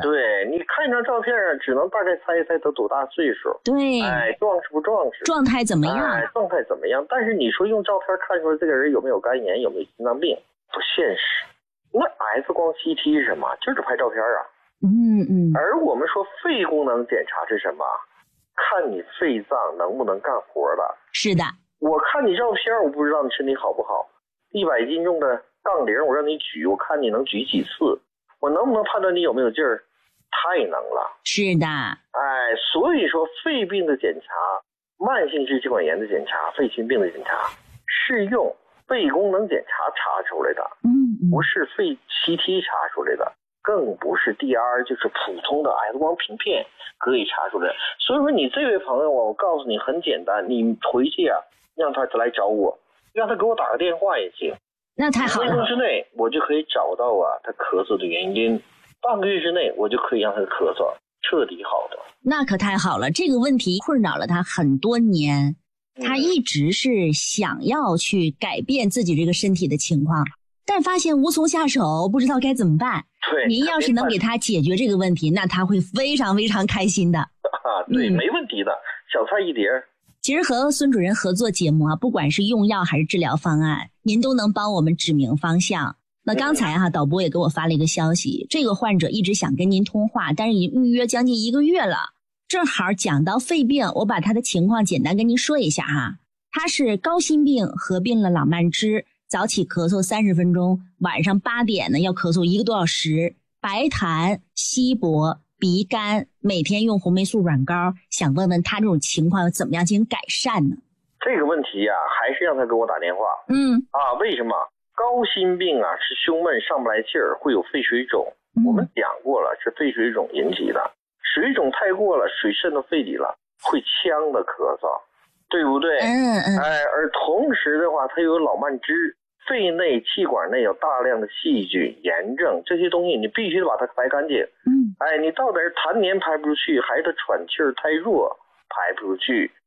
对，你看一张照片只能大概猜一猜他多大岁数， 对， 壮实不壮实， 状态怎么样？ 状态怎么样？但是你说用照片看出来这个人有没有肝炎，有没有心脏病，不现实。那 X 光 CT 是什么？就是拍照片啊。而我们说肺功能检查是什么？看你肺脏能不能干活了。是的，我看你照片，我不知道你身体好不好。100斤重的杠铃，我让你举，我看你能举几次，我能不能判断你有没有劲儿？太能了。是的，所以说肺病的检查、慢性支气管炎的检查、肺心病的检查，是用肺功能检查查出来的，不是肺 CT 查出来的，更不是 DR， 就是普通的 X 光平片可以查出来。所以说你这位朋友我告诉你很简单，你回去让他来找我，让他给我打个电话也行。那太好了。1分钟之内我就可以找到他咳嗽的原因，半个月之内我就可以让他的咳嗽彻底好的。那可太好了，这个问题困扰了他很多年，他一直是想要去改变自己这个身体的情况，但发现无从下手，不知道该怎么办。对，您要是能给他解决这个问题，那他会非常非常开心的。对，没问题的，小菜一碟。其实和孙主任合作节目不管是用药还是治疗方案，您都能帮我们指明方向。那刚才导播也给我发了一个消息，这个患者一直想跟您通话，但是已经预约将近1个月了。正好讲到肺病，我把他的情况简单跟您说一下他是高心病合并了老慢支，早起咳嗽30分钟，晚上8点呢要咳嗽1个多小时，白痰、稀薄、鼻干，每天用红霉素软膏，想问问他这种情况怎么样进行改善呢？这个问题还是让他给我打电话。为什么？高心病是胸闷上不来气儿，会有肺水肿。我们讲过了，是肺水肿引起的，水肿太过了，水渗到肺里了，会呛的咳嗽，对不对？而同时的话，它有老慢支，肺内气管内有大量的细菌、炎症，这些东西你必须得把它排干净。你到底是痰黏排不出去，还是他喘气儿太弱排不出去，